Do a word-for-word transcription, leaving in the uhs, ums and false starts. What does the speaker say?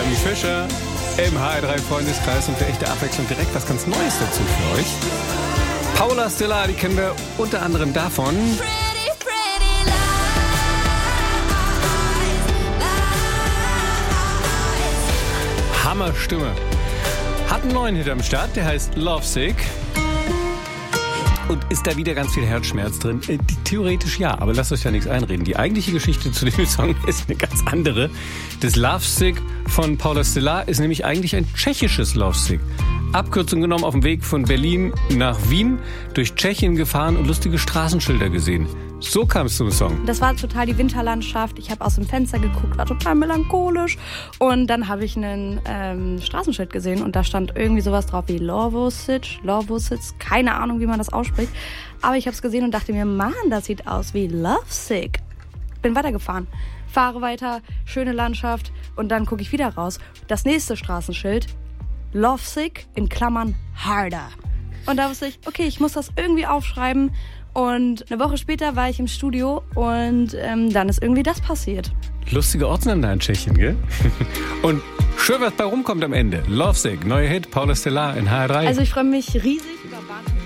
Helene Fischer im H R drei Freundeskreis und für echte Abwechslung direkt was ganz Neues dazu für euch. Paula Stella, die kennen wir unter anderem davon. Hammerstimme. Hat einen neuen Hit am Start, der heißt Lovesick. Und ist da wieder ganz viel Herzschmerz drin? Äh, die, theoretisch ja, aber lasst euch da nichts einreden. Die eigentliche Geschichte zu dem Song ist eine ganz andere. Das Lovesick von Paula Stella ist nämlich eigentlich ein tschechisches Lovesick. Abkürzung genommen, auf dem Weg von Berlin nach Wien, durch Tschechien gefahren und lustige Straßenschilder gesehen. So kam es zum Song. Das war total die Winterlandschaft. Ich habe aus dem Fenster geguckt, war total melancholisch. Und dann habe ich einen ähm, Straßenschild gesehen und da stand irgendwie sowas drauf wie Lovosic, Lovosic, keine Ahnung, wie man das ausspricht. Aber ich habe es gesehen und dachte mir, Mann, das sieht aus wie Lovesick. Bin weitergefahren, fahre weiter, schöne Landschaft und dann gucke ich wieder raus. Das nächste Straßenschild, Lovesick in Klammern harder. Und da wusste ich, okay, ich muss das irgendwie aufschreiben. Und eine Woche später war ich im Studio und ähm, dann ist irgendwie das passiert. Lustige Ortsnamen da in Tschechien, gell? Und schön, was bei rumkommt am Ende. Lovesick, neuer Hit, Paula Stella in H R drei. Also ich freue mich riesig über Bahn.